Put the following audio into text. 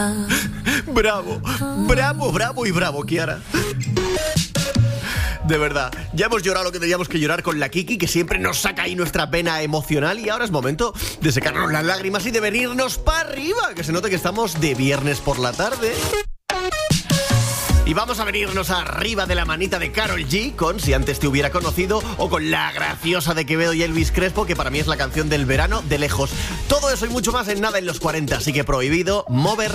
Bravo, bravo, bravo y bravo, Kiara. De verdad, ya hemos llorado lo que teníamos que llorar con la Kiki, que siempre nos saca ahí nuestra pena emocional, y ahora es momento de secarnos las lágrimas y de venirnos para arriba, que se note que estamos de viernes por la tarde. Y vamos a venirnos arriba de la manita de Karol G con Si antes te hubiera conocido, o con La graciosa de Quevedo y Elvis Crespo, que para mí es la canción del verano de lejos. Todo eso y mucho más en nada en los 40, así que prohibido mover.